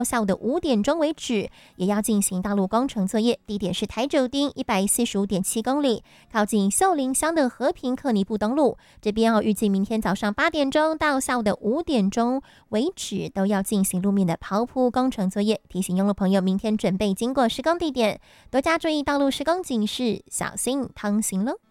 下午的5点钟为止，也要进行道路工程作业。地点是台九丁145.7公里，靠近秀林乡的和平克尼布登路。这边预计明天早上8点钟到下午的5点钟为止，都要进行路面的刨铺工程作业。提醒用路朋友，明天准备经过施工地点，多加注意道路施工警示，小心趟行喽。